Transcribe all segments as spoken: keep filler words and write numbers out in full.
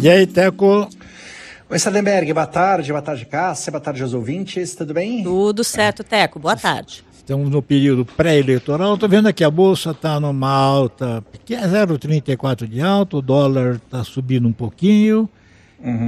E aí, Teco? Oi, Sardenberg, boa tarde, boa tarde, Cássia, boa tarde aos ouvintes, tudo bem? Tudo certo, Teco, boa tarde. Estamos no período pré-eleitoral, estou vendo aqui a Bolsa está numa alta, que é zero vírgula trinta e quatro de alta, o dólar está subindo um pouquinho, uhum.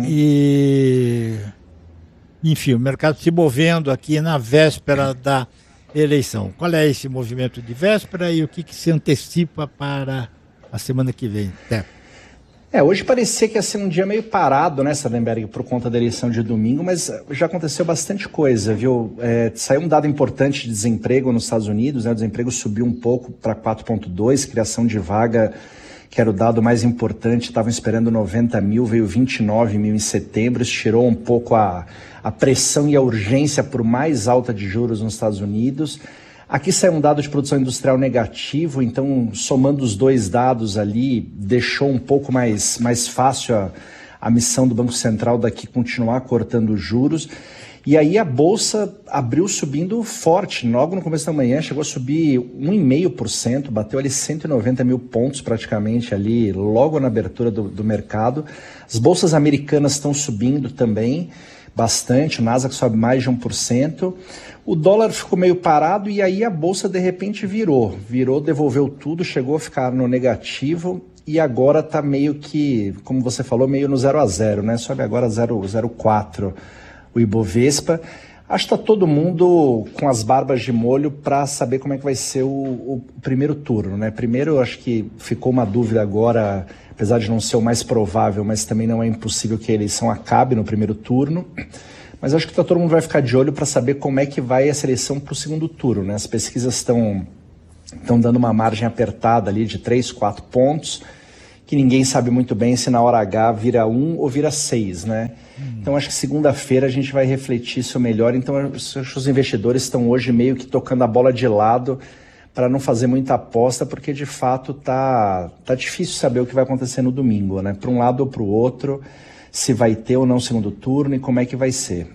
e enfim, o mercado se movendo aqui na véspera da eleição. Qual é esse movimento de véspera e o que, que se antecipa para a semana que vem, Teco? É, hoje parecia que ia ser um dia meio parado, né, Sardenberg, por conta da eleição de domingo, mas já aconteceu bastante coisa, viu? É, saiu um dado importante de desemprego nos Estados Unidos, né? O desemprego subiu um pouco para quatro vírgula dois, criação de vaga, que era o dado mais importante, estavam esperando noventa mil, veio vinte e nove mil em setembro, isso tirou um pouco a, a pressão e a urgência por mais alta de juros nos Estados Unidos. Aqui saiu um dado de produção industrial negativo, então somando os dois dados ali, deixou um pouco mais, mais fácil a, a missão do Banco Central daqui continuar cortando juros. E aí a Bolsa abriu subindo forte, logo no começo da manhã chegou a subir um vírgula cinco por cento, bateu ali cento e noventa mil pontos praticamente ali, logo na abertura do, do mercado. As bolsas americanas estão subindo também bastante, o Nasdaq sobe mais de um por cento. O dólar ficou meio parado e aí a bolsa de repente virou, virou, devolveu tudo, chegou a ficar no negativo e agora está meio que, como você falou, meio no zero a zero, né? Sobe agora zero vírgula quatro o Ibovespa. Acho que está todo mundo com as barbas de molho para saber como é que vai ser o, o primeiro turno, né? Primeiro, acho que ficou uma dúvida agora, apesar de não ser o mais provável, mas também não é impossível que a eleição acabe no primeiro turno. Mas acho que tá, todo mundo vai ficar de olho para saber como é que vai essa eleição para o segundo turno, né? As pesquisas estão estão dando uma margem apertada ali de três, quatro pontos, que ninguém sabe muito bem se na hora H vira um ou vira seis, né? Hum. Então acho que segunda-feira a gente vai refletir isso melhor. Então acho que os investidores estão hoje meio que tocando a bola de lado para não fazer muita aposta, porque de fato tá, tá difícil saber o que vai acontecer no domingo, né? Para um lado ou para o outro, se vai ter ou não segundo turno e como é que vai ser.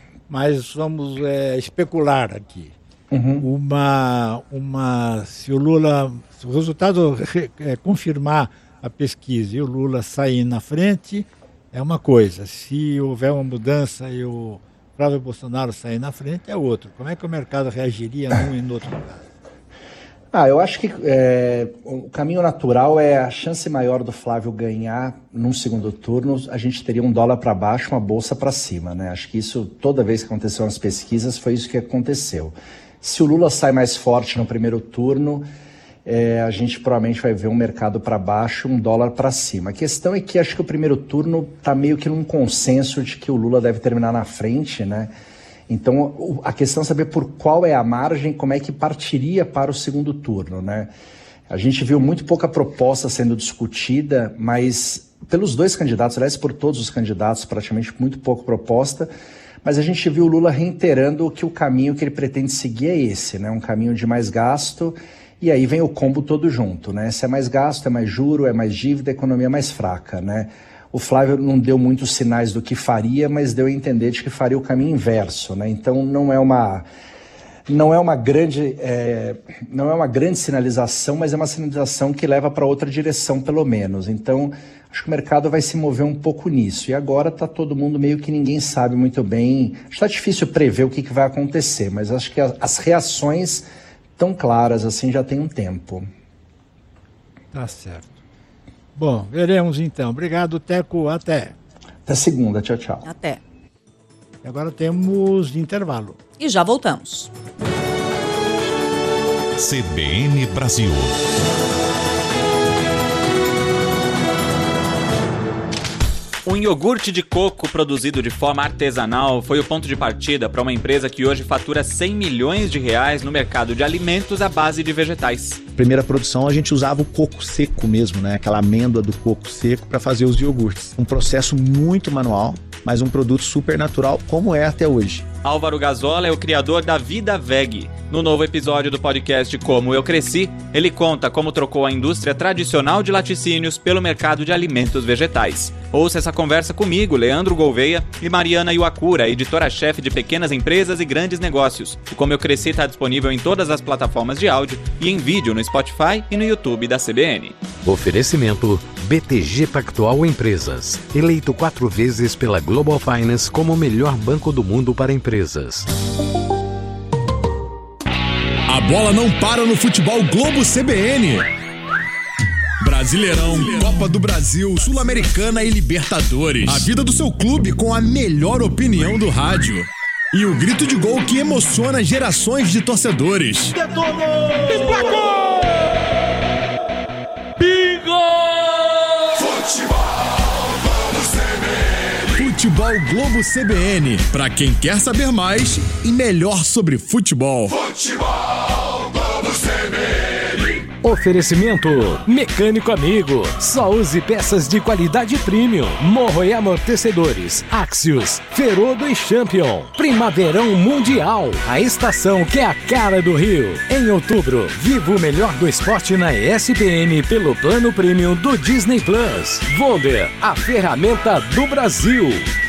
Mas vamos é, especular aqui. Uhum. Uma, uma, se o Lula, se o resultado é, confirmar a pesquisa e o Lula sair na frente, é uma coisa. Se houver uma mudança e o Flávio Bolsonaro sair na frente, é outro. Como é que o mercado reagiria num e no outro caso? Ah, eu acho que é, o caminho natural é a chance maior do Flávio ganhar num segundo turno, a gente teria um dólar para baixo, uma bolsa para cima, né? Acho que isso, toda vez que aconteceu nas pesquisas, foi isso que aconteceu. Se o Lula sai mais forte no primeiro turno, é, a gente provavelmente vai ver um mercado para baixo, um dólar para cima. A questão é que acho que o primeiro turno está meio que num consenso de que o Lula deve terminar na frente, né? Então, a questão é saber por qual é a margem, como é que partiria para o segundo turno, né? A gente viu muito pouca proposta sendo discutida, mas pelos dois candidatos, aliás, por todos os candidatos, praticamente muito pouca proposta, mas a gente viu o Lula reiterando que o caminho que ele pretende seguir é esse, né? Um caminho de mais gasto, e aí vem o combo todo junto, né? Se é mais gasto, é mais juro, é mais dívida, a economia é mais fraca, né? O Flávio não deu muitos sinais do que faria, mas deu a entender de que faria o caminho inverso, né? Então não é uma, não é uma grande, é, não é uma grande sinalização, mas é uma sinalização que leva para outra direção, pelo menos. Então acho que o mercado vai se mover um pouco nisso. E agora está todo mundo meio que ninguém sabe muito bem. Está difícil prever o que, que vai acontecer, mas acho que as, as reações tão claras assim já tem um tempo. Tá certo. Bom, veremos então. Obrigado, Teco. Até. Até segunda. Tchau, tchau. Até. Agora temos intervalo. E já voltamos. C B N Brasil. Um iogurte de coco produzido de forma artesanal foi o ponto de partida para uma empresa que hoje fatura cem milhões de reais no mercado de alimentos à base de vegetais. Primeira produção a gente usava o coco seco mesmo, né? Aquela amêndoa do coco seco para fazer os iogurtes. Um processo muito manual, mas um produto super natural como é até hoje. Álvaro Gazola é o criador da Vida Veg. No novo episódio do podcast Como Eu Cresci, ele conta como trocou a indústria tradicional de laticínios pelo mercado de alimentos vegetais. Ouça essa conversa comigo, Leandro Gouveia, e Mariana Iwakura, editora-chefe de pequenas empresas e grandes negócios. O Como Eu Cresci está disponível em todas as plataformas de áudio e em vídeo no Spotify e no YouTube da C B N. Oferecimento B T G Pactual Empresas, eleito quatro vezes pela Global Finance como o melhor banco do mundo para empresas. A bola não para no futebol Globo C B N. Brasileirão, Copa do Brasil, Sul-Americana e Libertadores. A vida do seu clube com a melhor opinião do rádio. E o grito de gol que emociona gerações de torcedores. Detonou! Emplacou! Bingo! Futebol Globo C B N. Futebol Globo C B N. Pra quem quer saber mais e melhor sobre futebol. Futebol Globo C B N. Oferecimento Mecânico Amigo. Só use peças de qualidade premium. Morro e amortecedores. Axios, Ferodo e Champion. Primaverão Mundial. A estação que é a cara do Rio. Em outubro, viva o melhor do esporte na E S P N pelo plano premium do Disney Plus. Volder, a ferramenta do Brasil.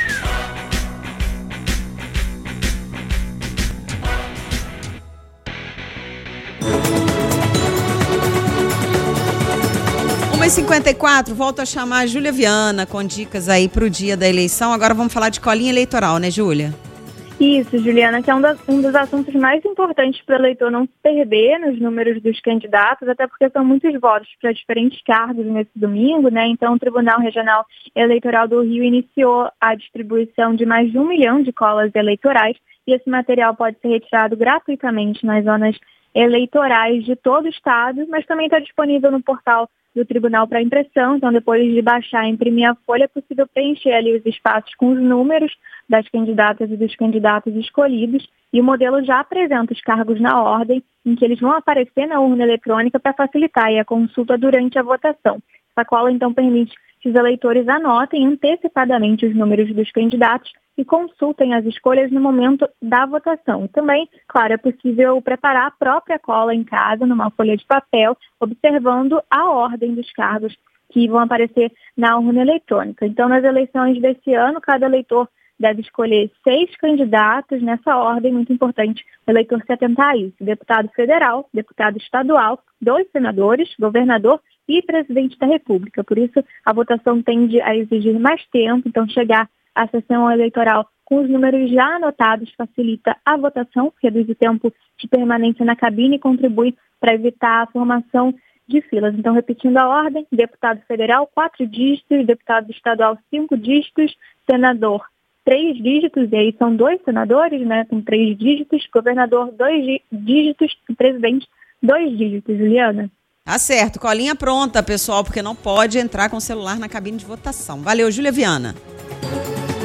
uma e cinquenta e quatro, volto a chamar a Júlia Viana com dicas aí para o dia da eleição. Agora vamos falar de colinha eleitoral, né, Júlia? Isso, Juliana, que é um, das, um dos assuntos mais importantes para o eleitor não se perder nos números dos candidatos, até porque são muitos votos para diferentes cargos nesse domingo, né? Então, o Tribunal Regional Eleitoral do Rio iniciou a distribuição de mais de um milhão de colas eleitorais e esse material pode ser retirado gratuitamente nas zonas eleitorais de todo o estado, mas também está disponível no portal do Tribunal para impressão. Então, depois de baixar e imprimir a folha, é possível preencher ali os espaços com os números das candidatas e dos candidatos escolhidos, e o modelo já apresenta os cargos na ordem em que eles vão aparecer na urna eletrônica para facilitar aí a consulta durante a votação. Essa cola, então, permite que os eleitores anotem antecipadamente os números dos candidatos e consultem as escolhas no momento da votação. Também, claro, é possível preparar a própria cola em casa, numa folha de papel, observando a ordem dos cargos que vão aparecer na urna eletrônica. Então, nas eleições desse ano, cada eleitor deve escolher seis candidatos nessa ordem, muito importante o eleitor se atentar a isso: deputado federal, deputado estadual, dois senadores, governador e presidente da República. Por isso, a votação tende a exigir mais tempo, então chegar à sessão eleitoral com os números já anotados facilita a votação, reduz o tempo de permanência na cabine e contribui para evitar a formação de filas. Então, repetindo a ordem: deputado federal, quatro dígitos, deputado estadual, cinco dígitos, senador, três dígitos, e aí são dois senadores, né, com três dígitos, governador, dois dígitos e presidente, dois dígitos. Juliana? Tá certo, colinha pronta, pessoal, porque não pode entrar com o celular na cabine de votação. Valeu, Júlia Viana.